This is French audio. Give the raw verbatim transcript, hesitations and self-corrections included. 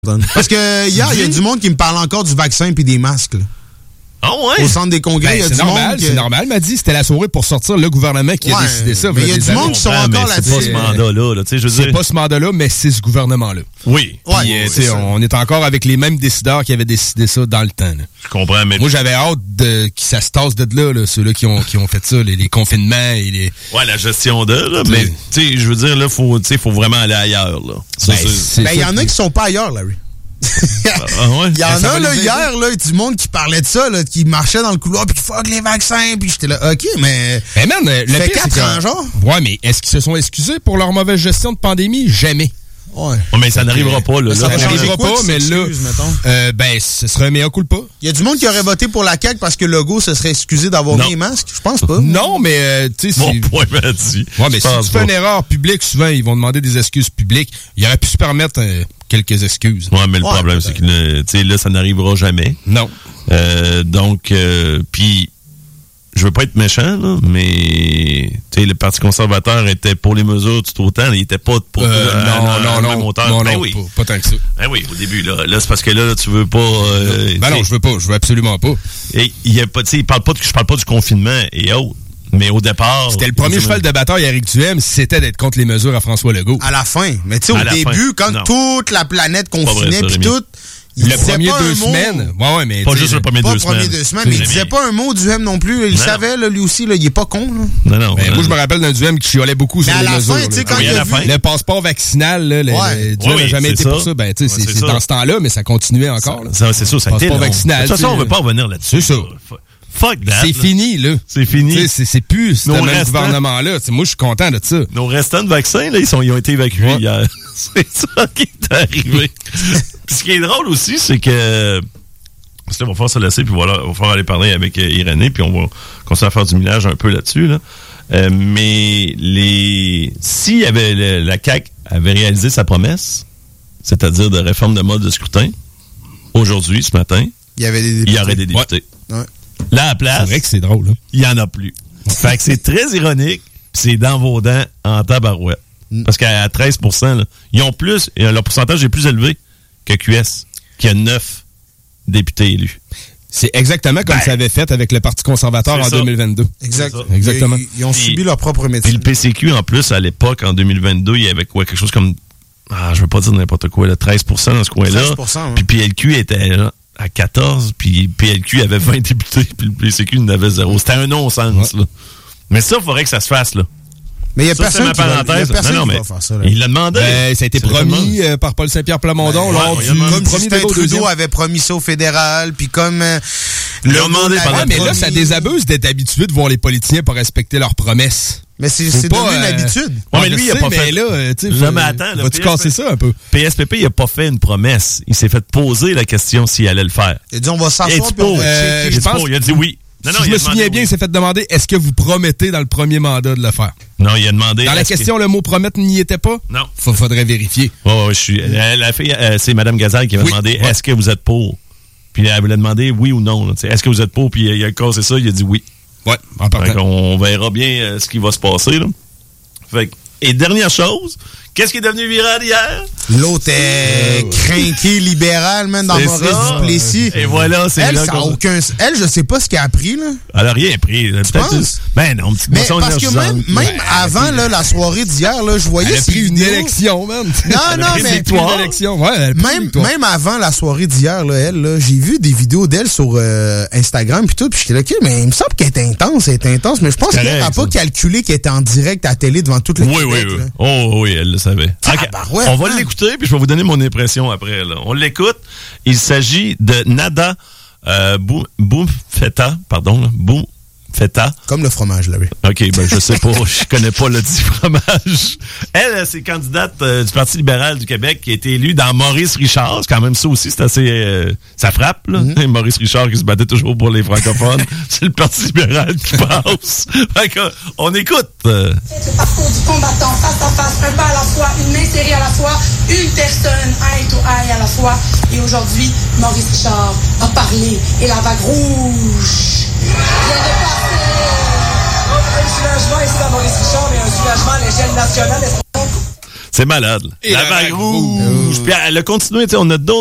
Parce que hier, il y a du monde qui me parle encore du vaccin puis des masques. Là. Ah ouais? Au centre des congrès, il ben, y a du normal, monde. Que... C'est normal, m'a dit. C'était la soirée pour sortir le gouvernement qui ouais, a décidé ça. Mais il y a du monde qui sont ah, encore là-dessus. C'est pas ce mandat-là. Là, je veux c'est dire... pas ce mandat-là, mais c'est ce gouvernement-là. Oui. Puis, ouais, euh, c'est on est encore avec les mêmes décideurs qui avaient décidé ça dans le temps. Là. Je comprends, mais... Moi, j'avais hâte de, que ça se tasse de là, là ceux-là qui ont, qui ont fait ça, les, les confinements et les... Ouais, la gestion de, là. Mais, tu sais, je veux dire, là, faut, faut vraiment aller ailleurs, là. Ça, ben, il y en a qui sont pas ailleurs, Larry. ah ouais? Il y en a là hier là du monde qui parlait de ça là, qui marchait dans le couloir puis qui fuck les vaccins puis j'étais là ok mais hey man, le fait pire, quatre ans genre ouais mais est-ce qu'ils se sont excusés pour leur mauvaise gestion de pandémie? Jamais. Ouais. Oh, mais ça n'arrivera pas là, ça là. n'arrivera pas mais là euh, ben ce serait un meilleur culpa. Il y a du monde qui aurait voté pour la C A Q parce que Legault se serait excusé d'avoir mis les masques, je pense pas. Non mais euh, tu sais bon point Mathieu. Ouais mais si tu fais une erreur publique souvent ils vont demander des excuses publiques. Il aurait pu se permettre euh, quelques excuses. Ouais, mais le ouais, problème, c'est que tu sais, là, ça n'arrivera jamais. Non. Euh, donc, euh, puis, je veux pas être méchant, là, mais tu sais, le Parti conservateur était pour les mesures tout autant, il était pas pour euh, non, à, non, à non, même hauteur. non, ben non, oui. pas, pas tant que ça. Ben oui, au début, là, là c'est parce que là, là tu veux pas. Euh, ben non, je veux pas, je veux absolument pas. Et il y a pas, tu sais, il parle pas, de, je parle pas du confinement et autres. Mais au départ... C'était le premier cheval de bataille à Éric Duhem, c'était d'être contre les mesures à François Legault. À la fin. Mais tu sais, au début, fin. quand non. toute la planète confinait puis tout... Il le premier deux semaines. Ouais, ouais, mais pas juste le premier deux semaines. Pas le premier deux semaines, mais il disait pas un mot Duhem non plus. Il non. savait, là, lui aussi, là, il est pas con. Là. Non, non. Mais non. moi, je me rappelle d'un Duhem qui chiolait beaucoup mais sur les mesures. Fin, là, quand oui, il a vu... Le passeport vaccinal, là, le, ouais. le Duhem n'a oui, jamais été ça. pour ça. Ben, tu sais, ouais, c'est, c'est dans ce temps-là, mais ça continuait encore. Ça, ça, c'est ça, ça a été passeport vaccinal. De toute façon, on veut pas revenir là-dessus. C'est ça. Fuck that. C'est là. fini, là. C'est fini. C'est, c'est plus ce même restants, gouvernement-là. T'sais, moi, je suis content de ça. Nos restants de vaccins, là, ils, sont, ils ont été évacués ouais. hier. C'est ça qui est arrivé. Puis ce qui est drôle aussi, c'est que... Parce que là, on va falloir se laisser, puis voilà, on va falloir aller parler avec euh, Irénée, puis on va continuer à faire du millage un peu là-dessus, là. Euh, mais les... Si y avait le, la C A Q avait réalisé sa promesse, c'est-à-dire de réforme de mode de scrutin, aujourd'hui, ce matin, il y avait des il y aurait des députés. Ouais. Ouais. Là, à la place, c'est vrai que c'est drôle, hein? Il y en a plus. Fait que c'est très ironique, puis c'est dans vos dents en tabarouette. Mm. Parce qu'à treize pour cent, là, ils ont plus, leur pourcentage est plus élevé que Q S, qui a neuf députés élus. C'est exactement comme ben, ça avait fait avec le Parti conservateur en ça. deux mille vingt-deux. Exact. Exactement. Ils, ils ont puis, subi leur propre médecine. Puis le P C Q, en plus, à l'époque, en deux mille vingt-deux, il y avait quoi, quelque chose comme, ah, je veux pas dire n'importe quoi, là, treize pour cent dans ce coin-là. treize pour cent, ouais. Puis P L Q était là, à quatorze, puis P L Q avait vingt députés, puis le P C Q en avait zéro. C'était un non-sens, ouais. là. Mais ça, il faudrait que ça se fasse, là. Mais il y a ça, personne, qui, va, y a personne non, non, qui va faire ça. Là. Il l'a demandé. Ben, ça a été c'est promis euh, par Paul Saint-Pierre Plamondon. Ben, lors ouais, du comme premier Justin Trudeau avait promis ça au fédéral, puis comme... Euh, le demandé pendant ouais, mais promis... là, ça désabuse d'être habitué de voir les politiciens pas respecter leurs promesses. Mais c'est, c'est pas, devenu euh... une habitude. Ouais, mais lui, il a pas mais fait... là, tu sais... Jamais attends. Vas-tu casser ça un peu? P S P P, il a pas fait une promesse. Il s'est fait poser la question s'il allait le faire. Il a dit, on va s'asseoir, puis on va euh, checker. Je pense... Il a dit oui. Non, non, si je me souviens bien, oui. il s'est fait demander, est-ce que vous promettez dans le premier mandat de le faire? Non, il a demandé... Dans la question, que... le mot promettre n'y était pas? Non. Il faudrait vérifier. Oh, je suis... La fille, euh, c'est Mme Gazal qui avait oui. demandé, ouais. est-ce que vous êtes pour? Puis elle voulait demander oui ou non. Là, est-ce que vous êtes pour? Puis il a cassé ça, il a dit oui. Ouais, en partant. On verra bien euh, ce qui va se passer, là. Fait que, et dernière chose, qu'est-ce qui est devenu viral hier? L'autre est crinqué libéral, même dans Maurice Duplessis. Et voilà, c'est elle, là ça a aucun... Elle, je sais pas ce qu'elle a pris, là. Elle a rien pris. Tu penses? Ben non, petite Mais parce que même, même ouais, avant là, la soirée d'hier, là, je voyais... Elle a pris une élection, même. Non, non, mais... Une élection. Ouais, elle a pris même, même avant la soirée d'hier, là, elle, là, j'ai vu des vidéos d'elle sur euh, Instagram puis tout, puis j'étais là, OK, mais il me semble qu'elle est intense, elle est intense, mais je pense qu'elle n'a pas calculé qu'elle était en direct à la télé devant toute le oui, Québec. Oui, oui, oui. Oh, oui, elle le savait. Ah, okay. bah ouais, on va hein. l'écouter, puis je vais vous donner mon impression après. Là. On l'écoute. Il s'agit de Nada euh, Boumfeta, pardon, là, Boumfeta. Comme le fromage, là, oui. OK, ben je sais pas, je connais pas le dit fromage. Elle, c'est candidate euh, du Parti libéral du Québec qui a été élue dans Maurice Richard. C'est quand même ça aussi, c'est assez... Euh, ça frappe, là. Mm-hmm. Maurice Richard qui se battait toujours pour les francophones. C'est le Parti libéral qui passe. Fait que, on écoute. Euh... Le parcours du combattant face à face, un pas à la fois, une main serrée à la fois, une personne eye to eye à la fois. Et aujourd'hui, Maurice Richard a parlé et la vague rouge vient de passer. Un soulagement ici dans Maurice Richard, mais un soulagement à l'échelle nationale. C'est malade. Là. La, la vague rouge. rouge. Puis elle a continué, tu sais, on a d'autres